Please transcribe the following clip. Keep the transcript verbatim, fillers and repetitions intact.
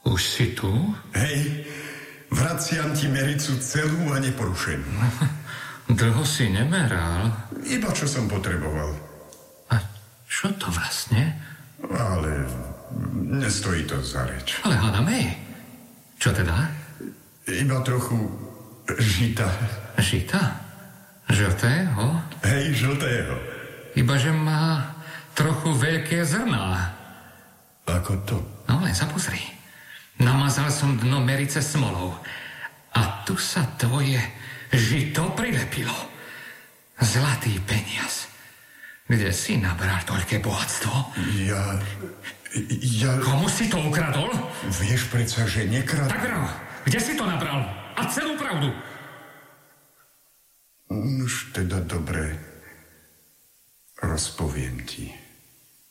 Už si tu? Hej, vraciam ti mericu celú a neporušenú. Dlho si nemeral. Iba čo som potreboval. A čo to vlastne? Ale nestojí to za reč. Ale hádame, čo teda? Iba trochu žita. Žita? Žltého? Hej, žltého. Ibaže má trochu veľké zrná. Ako to? No len sa pozri. Namazal som dno merice smolou. A tu sa tvoje žito prilepilo. Zlatý peniaz. Kde si nabral toľké bohatstvo? Ja... ja... Komu si to ukradol? Vieš predsa, že nekradol. Tak vravo, kde si to nabral? A celú pravdu. Už teda dobre. Rozpoviem ti.